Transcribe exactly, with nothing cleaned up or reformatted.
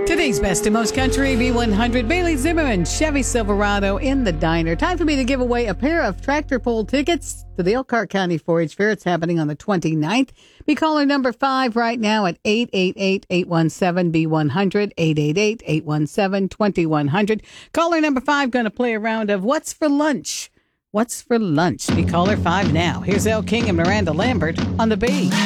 Today's best and most country B one hundred, Bailey Zimmerman, Chevy Silverado in the diner. Time for me to give away a pair of tractor pull tickets to the Elkhart County four H Fair. It's happening on the twenty-ninth. Be caller number five right now at eight eight eight, eight one seven, B one hundred, eight eight eight, eight one seven, two one zero zero. Caller number five going to play a round of What's for Lunch? What's for Lunch? Be caller five now. Here's Elle King and Miranda Lambert on the B.